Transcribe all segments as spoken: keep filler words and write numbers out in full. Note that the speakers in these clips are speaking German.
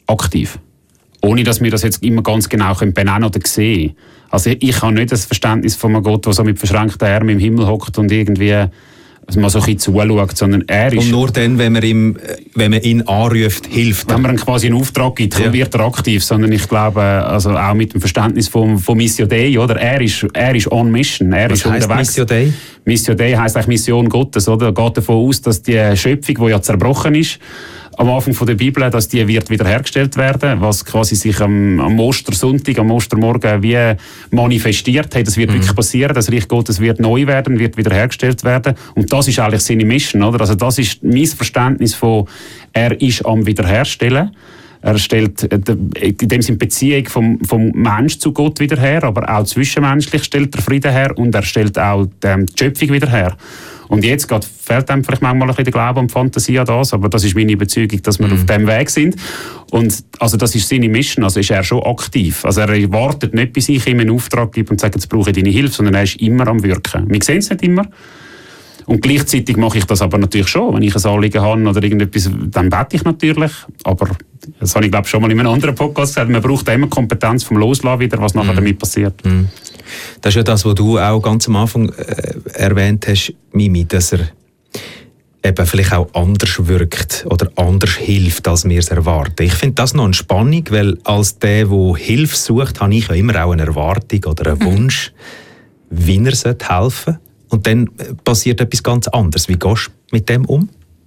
aktiv. Ohne, dass wir das jetzt immer ganz genau benennen oder sehen können. Also ich, ich habe nicht das Verständnis von einem Gott, der so mit verschränkten Armen im Himmel hockt und irgendwie mal so ein bisschen zuschaut, sondern er ist... Und nur dann, wenn man, ihm, wenn man ihn anruft, hilft er. Wenn man ihm quasi einen Auftrag gibt, dann ja. wird er aktiv, sondern ich glaube, also auch mit dem Verständnis von, von Missio Dei, oder? Er ist, er ist on mission, er Was ist unterwegs. Missio Dei? Missio Dei heisst eigentlich Mission Gottes, oder? Er geht davon aus, dass die Schöpfung, die ja zerbrochen ist, am Anfang der Bibel, dass die wird wiederhergestellt werden, was quasi sich am, am Ostersonntag, am Ostermorgen wie manifestiert hat. Das wird mhm. wirklich passieren, das Reich Gottes wird neu werden, wird wiederhergestellt werden. Und das ist eigentlich seine Mission, oder? Also das ist mein Verständnis von, er ist am Wiederherstellen. Er stellt in dem Sinne Beziehung vom, vom Mensch zu Gott wieder her, aber auch zwischenmenschlich stellt er Frieden her und er stellt auch die Schöpfung wieder her. Und jetzt geht, fehlt einem vielleicht manchmal ein bisschen der Glaube und die Fantasie an das, aber das ist meine Überzeugung, dass wir mhm. auf diesem Weg sind. Und also das ist seine Mission, also ist er schon aktiv. Also er wartet nicht, bis ich ihm einen Auftrag gebe und sage, jetzt brauche ich deine Hilfe, sondern er ist immer am Wirken. Wir sehen es nicht immer. Und gleichzeitig mache ich das aber natürlich schon. Wenn ich ein Anliegen habe oder irgendetwas, dann bete ich natürlich. Aber das habe ich glaube schon mal in einem anderen Podcast gesagt, man braucht immer Kompetenz vom Loslassen wieder, was nachher mm. damit passiert. Mm. Das ist ja das, was du auch ganz am Anfang äh, erwähnt hast, Mimi, dass er eben vielleicht auch anders wirkt oder anders hilft, als wir es erwarten. Ich finde das noch eine Spannung, weil als der, der Hilfe sucht, habe ich ja immer auch eine Erwartung oder einen Wunsch, mm. wie er helfen sollte. Und dann passiert etwas ganz anderes. Wie gehst du mit dem um?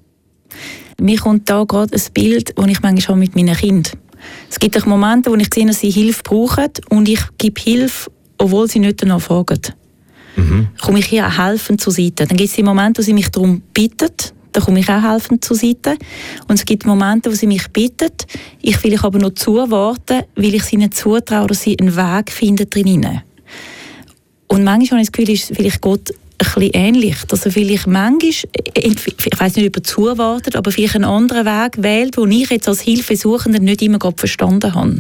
Mir kommt da gerade ein Bild, das ich manchmal habe mit meinen Kindern. Es gibt auch Momente, wo ich sehe, dass sie Hilfe brauchen und ich gebe Hilfe, obwohl sie nicht danach fragen. Mhm. Komme ich hier auch helfend zur Seite. Dann gibt es die Momente, wo sie mich darum bitten, dann komme ich auch helfend zur Seite. Und es gibt Momente, wo sie mich bitten, ich will ich aber noch zuwarten, weil ich sie nicht zutraue, dass sie einen Weg finden drinnen. Und manchmal habe ich das Gefühl, ist vielleicht Gott ein bisschen ähnlich. Also vielleicht manchmal, ich weiss nicht, ob er zuwartet, aber vielleicht einen anderen Weg wählt, den ich jetzt als Hilfesuchender nicht immer verstanden habe.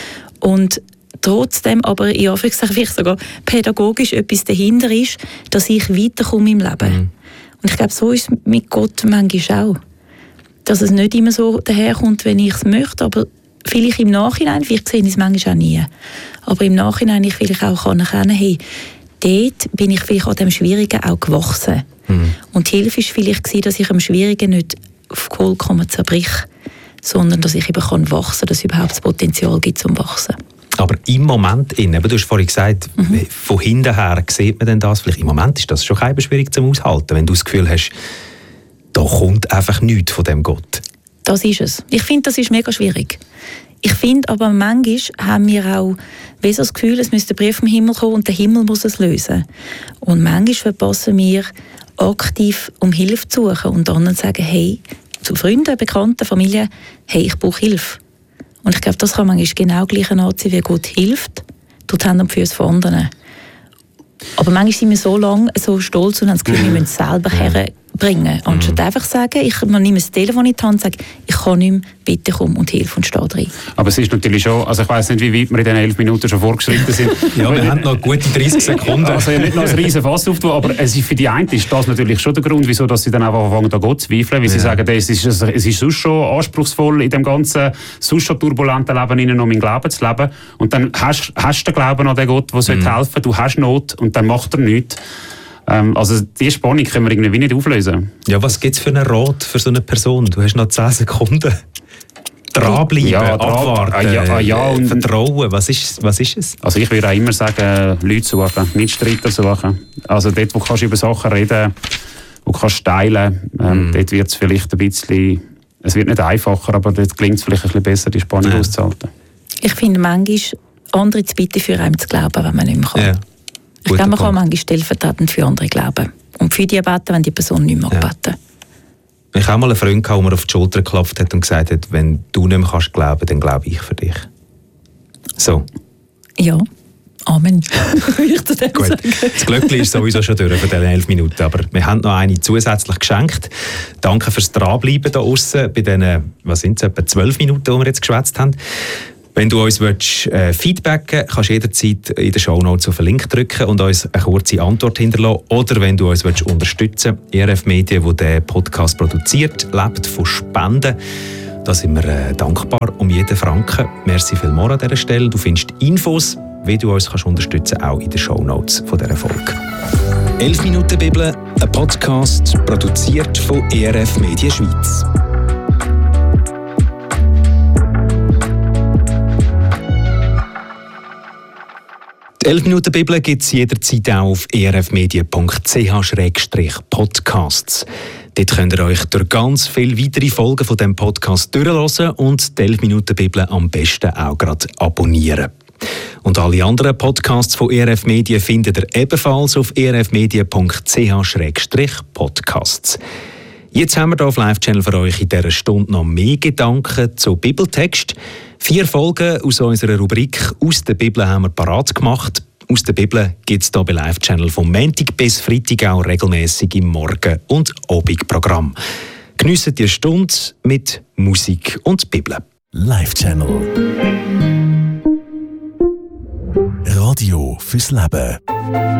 Und trotzdem aber, ja, vielleicht sogar pädagogisch etwas dahinter ist, dass ich weiterkomme im Leben. Mhm. Und ich glaube, so ist es mit Gott manchmal auch. Dass es nicht immer so daherkommt, wenn ich es möchte, aber vielleicht im Nachhinein, vielleicht sehe ich es manchmal auch nie, aber im Nachhinein ich vielleicht auch erkennen, hey, dort bin ich vielleicht an dem Schwierigen auch gewachsen. Mhm. Und die Hilfe war vielleicht, dass ich am Schwierigen nicht vollkommen zerbrich, sondern dass ich eben kann wachsen, dass es überhaupt das Potenzial gibt zum Wachsen. Aber im Moment, du hast vorhin gesagt, mhm. von hinten her sieht man denn das vielleicht. Im Moment ist das schon schwierig zum Aushalten, wenn du das Gefühl hast, da kommt einfach nichts von dem Gott. Das ist es. Ich finde, das ist mega schwierig. Ich finde aber, manchmal haben wir auch wie so das Gefühl, es müsste ein Brief vom Himmel kommen und der Himmel muss es lösen. Und manchmal verpassen wir aktiv, um Hilfe zu suchen und anderen sagen, hey, zu Freunden, Bekannten, Familie, hey, ich brauche Hilfe. Und ich glaube, das kann manchmal genau gleich anziehen, wie Gott hilft, durch die Hände und Füße von anderen. Aber manchmal sind wir so lange so stolz und haben das Gefühl, wir müssen es selber herbringen. Anstatt mhm. einfach sagen, ich nehme das Telefon in die Hand und sage, ich kann nicht mehr, bitte komm und hilf und steh drin. Aber es ist natürlich schon, also ich weiss nicht, wie weit wir in diesen elf Minuten schon vorgeschritten sind. Ja, wir haben noch gute dreißig Sekunden. Also nicht noch ein riesen Fass aufzunehmen, aber es ist für die einen ist das natürlich schon der Grund, wieso dass sie dann einfach anfangen, an Gott zu zweifeln, weil ja. sie sagen, es ist, es ist sonst schon anspruchsvoll, in dem ganzen, sonst schon turbulenten Leben noch mein Glauben zu leben. Und dann hast du den Glauben an den Gott, der mhm. helfen soll, du hast Not und dann macht er nichts. Ähm, also diese Spannung können wir irgendwie nicht auflösen. Ja, was gibt es für einen Rat für so eine Person? Du hast noch zehn Sekunden. Dranbleiben, ja, abwarten, ah, ja, ah, ja, und vertrauen. Was ist, was ist es? Also ich würde auch immer sagen, Leute suchen, Mitstreiter suchen. Also dort, wo du kannst über Sachen reden, wo du kannst teilen, ähm, mm. dort wird es vielleicht ein bisschen, es wird nicht einfacher, aber dort klingt es vielleicht ein bisschen besser, die Spannung ja. auszuhalten. Ich finde manchmal, andere zu bitten, für einen zu glauben, wenn man nicht mehr kann. Ja. Ich glaube, man kann manchmal stellvertretend für andere glauben. Und für die beten, wenn die Person nicht mehr ja. beten. Ich habe mal einen Freund gehabt, der mir auf die Schulter geklopft hat und gesagt hat, wenn du nicht mehr kannst glauben, dann glaube ich für dich. So. Ja, Amen. ich zu dem Gut. Sagen. Das Glöckchen ist sowieso schon durch für diese elf Minuten, aber wir haben noch eine zusätzlich geschenkt. Danke fürs Dranbleiben da aussen bei diesen, was sind es, etwa zwölf Minuten, die wir jetzt geschwätzt haben. Wenn du uns willst, äh, feedbacken willst, kannst du jederzeit in den Shownotes auf den Link drücken und uns eine kurze Antwort hinterlassen. Oder wenn du uns willst, unterstützen willst, E R F Medien, die diesen Podcast produziert, lebt von Spenden. Da sind wir äh, dankbar um jeden Franken. Merci vielmals an dieser Stelle. Du findest Infos, wie du uns kannst unterstützen kannst, auch in den Shownotes von dieser Folge. elf Minuten Bibel, ein Podcast, produziert von E R F Media Schweiz. Die elf Minuten Bibel gibt es jederzeit auch auf erfmedia punkt c h slash podcasts. Dort könnt ihr euch durch ganz viele weitere Folgen von diesem Podcast durchhören und die elf Minuten Bibel am besten auch gerade abonnieren. Und alle anderen Podcasts von E R F Media findet ihr ebenfalls auf erfmedia punkt c h slash podcasts. Jetzt haben wir hier auf Live-Channel für euch in dieser Stunde noch mehr Gedanken zu Bibeltext. Vier Folgen aus unserer Rubrik «Aus der Bibel» haben wir parat gemacht. «Aus der Bibel» gibt es hier bei Live-Channel vom Montag bis Freitag auch regelmäßig im Morgen- und Abendprogramm. Geniessen die Stunde mit Musik und Bibel. Live-Channel Radio fürs Leben.